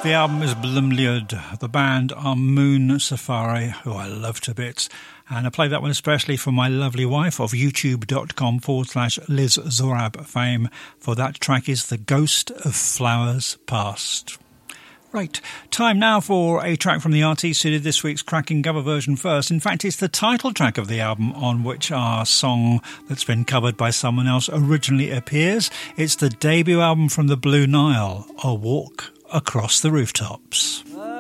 The album is Blumliud. The band are Moon Safari, who I love to bits. And I play that one especially for my lovely wife of youtube.com/Liz Zorab fame. For that track is The Ghost of Flowers Past. Right, time now for a track from the artist who did this week's cracking cover version first. In fact, it's the title track of the album on which our song that's been covered by someone else originally appears. It's the debut album from the Blue Nile, A Walk Across the Rooftops.